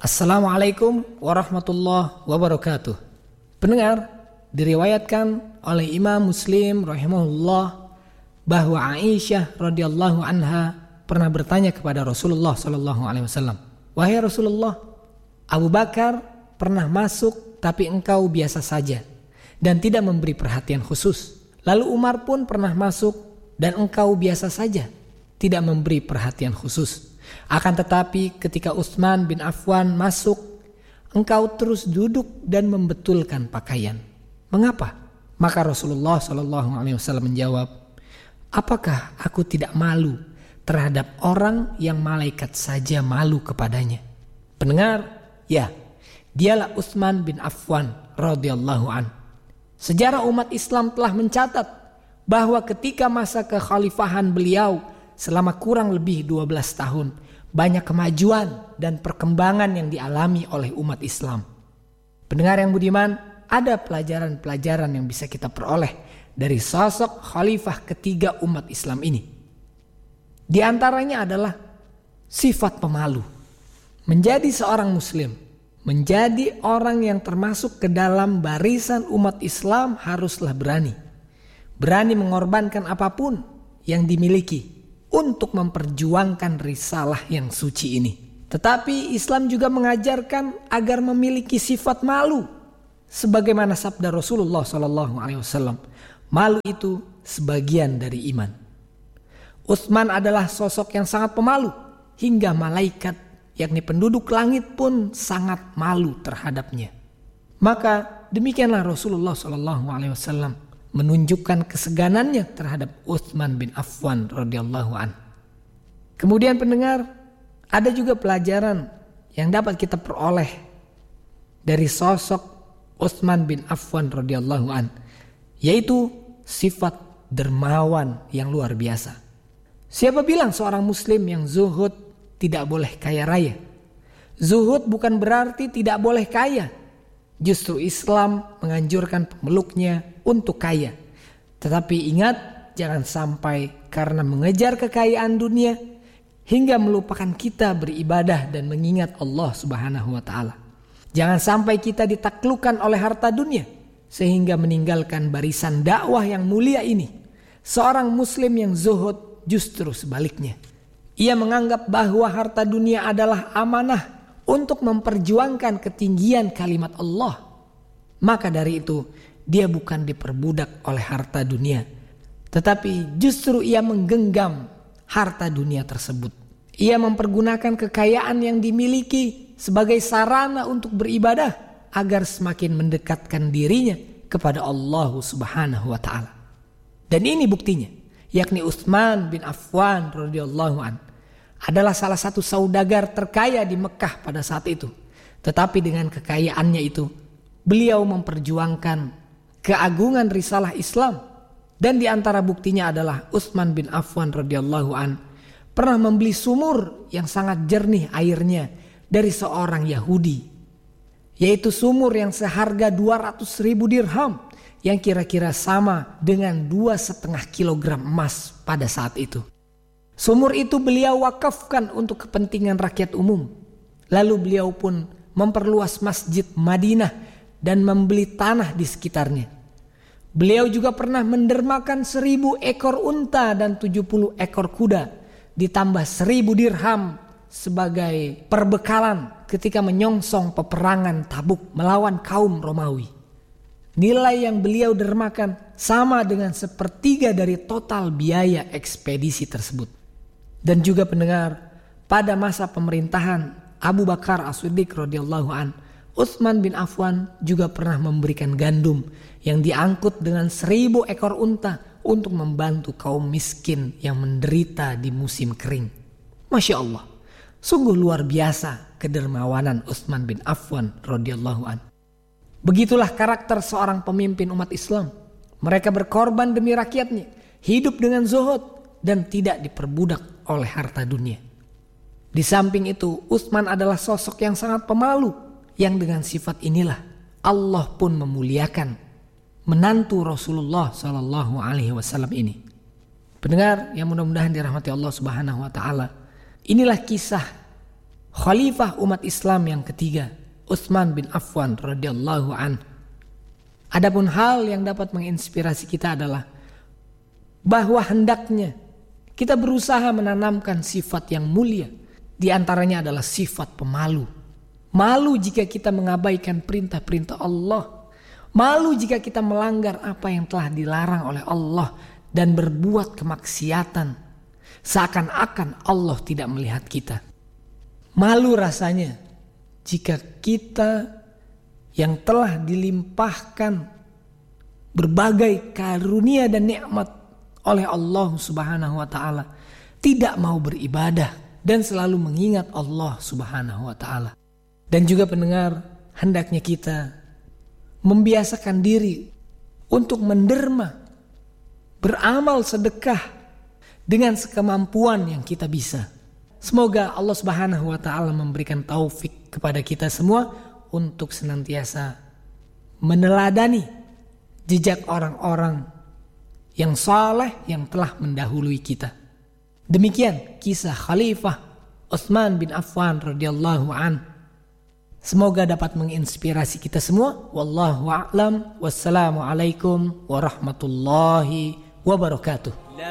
Assalamualaikum warahmatullahi wabarakatuh. Pendengar, diriwayatkan oleh Imam Muslim rahimahullah bahwa Aisyah radhiyallahu anha pernah bertanya kepada Rasulullah sallallahu alaihi wasallam, "Wahai Rasulullah, Abu Bakar pernah masuk tapi engkau biasa saja dan tidak memberi perhatian khusus. Lalu Umar pun pernah masuk dan engkau biasa saja, tidak memberi perhatian khusus. Akan tetapi ketika Utsman bin Affan masuk, engkau terus duduk dan membetulkan pakaian. Mengapa?" Maka Rasulullah SAW menjawab, "Apakah aku tidak malu terhadap orang yang malaikat saja malu kepadanya?" Pendengar, ya, dialah Utsman bin Affan radhiyallahu an. Sejarah umat Islam telah mencatat bahwa ketika masa kekhalifahan beliau selama kurang lebih 12 tahun, banyak kemajuan dan perkembangan yang dialami oleh umat Islam. Pendengar yang budiman, ada pelajaran-pelajaran yang bisa kita peroleh dari sosok khalifah ketiga umat Islam ini. Di antaranya adalah sifat pemalu. Menjadi seorang muslim, menjadi orang yang termasuk ke dalam barisan umat Islam haruslah berani. Berani mengorbankan apapun yang dimiliki untuk memperjuangkan risalah yang suci ini. Tetapi Islam juga mengajarkan agar memiliki sifat malu. Sebagaimana sabda Rasulullah SAW, malu itu sebagian dari iman. Utsman adalah sosok yang sangat pemalu, hingga malaikat yakni penduduk langit pun sangat malu terhadapnya. Maka demikianlah Rasulullah SAW menunjukkan keseganannya terhadap Utsman bin Affan radhiyallahu an. Kemudian pendengar, ada juga pelajaran yang dapat kita peroleh dari sosok Utsman bin Affan radhiyallahu an, yaitu sifat dermawan yang luar biasa. Siapa bilang seorang muslim yang zuhud tidak boleh kaya raya? Zuhud bukan berarti tidak boleh kaya. Justru Islam menganjurkan pemeluknya untuk kaya. Tetapi ingat, jangan sampai karena mengejar kekayaan dunia hingga melupakan kita beribadah dan mengingat Allah Subhanahu wa taala. Jangan sampai kita ditaklukkan oleh harta dunia sehingga meninggalkan barisan dakwah yang mulia ini. Seorang muslim yang zuhud justru sebaliknya. Ia menganggap bahwa harta dunia adalah amanah untuk memperjuangkan ketinggian kalimat Allah. Maka dari itu, dia bukan diperbudak oleh harta dunia, tetapi justru ia menggenggam harta dunia tersebut. Ia mempergunakan kekayaan yang dimiliki sebagai sarana untuk beribadah agar semakin mendekatkan dirinya kepada Allah Subhanahu wa taala. Dan ini buktinya, yakni Utsman bin Affan radhiyallahu an adalah salah satu saudagar terkaya di Mekah pada saat itu. Tetapi dengan kekayaannya itu, beliau memperjuangkan keagungan risalah Islam. Dan di antara buktinya adalah Utsman bin Affan radhiyallahu an pernah membeli sumur yang sangat jernih airnya dari seorang Yahudi, yaitu sumur yang seharga 200.000 dirham, yang kira-kira sama dengan 2,5 kilogram emas pada saat itu. Sumur itu beliau wakafkan untuk kepentingan rakyat umum. Lalu beliau pun memperluas masjid Madinah dan membeli tanah di sekitarnya. Beliau juga pernah mendermakan 1.000 ekor unta dan 70 ekor kuda, ditambah 1.000 dirham sebagai perbekalan ketika menyongsong peperangan Tabuk melawan kaum Romawi. Nilai yang beliau dermakan sama dengan 1/3 dari total biaya ekspedisi tersebut. Dan juga pendengar, pada masa pemerintahan Abu Bakar As-Siddiq radhiyallahu an, Utsman bin Affan juga pernah memberikan gandum yang diangkut dengan 1.000 ekor unta untuk membantu kaum miskin yang menderita di musim kering. Masya Allah, sungguh luar biasa kedermawanan Utsman bin Affan radhiyallahu an. Begitulah karakter seorang pemimpin umat Islam. Mereka berkorban demi rakyatnya, hidup dengan zuhud dan tidak diperbudak oleh harta dunia. Di samping itu, Utsman adalah sosok yang sangat pemalu, yang dengan sifat inilah Allah pun memuliakan menantu Rasulullah SAW ini. Pendengar yang mudah-mudahan dirahmati Allah Subhanahu wa taala, inilah kisah khalifah umat Islam yang ketiga, Utsman bin Affan radhiyallahu an. Adapun hal yang dapat menginspirasi kita adalah bahwa hendaknya kita berusaha menanamkan sifat yang mulia. Di antaranya adalah sifat pemalu. Malu jika kita mengabaikan perintah-perintah Allah. Malu jika kita melanggar apa yang telah dilarang oleh Allah dan berbuat kemaksiatan. Seakan-akan Allah tidak melihat kita. Malu rasanya jika kita yang telah dilimpahkan berbagai karunia dan nikmat oleh Allah Subhanahu wa taala tidak mau beribadah dan selalu mengingat Allah Subhanahu wa taala. Dan juga pendengar, hendaknya kita membiasakan diri untuk menderma, beramal sedekah dengan sekemampuan yang kita bisa. Semoga Allah Subhanahu wa taala memberikan taufik kepada kita semua untuk senantiasa meneladani jejak orang-orang yang saleh yang telah mendahului kita. Demikian kisah Khalifah Utsman bin Affan radhiyallahu an. Semoga dapat menginspirasi kita semua. Wallahu a'lam. Wassalamualaikum warahmatullahi wabarakatuh.